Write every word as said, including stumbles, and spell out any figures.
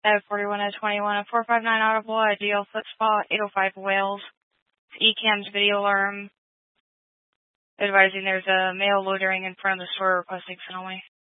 forty-one oh twenty-one oh four five nine Audible, Ideal Foot Spot, eight oh five Wales. E CAM's video alarm advising there's a male loitering in front of the store requesting Sonoma.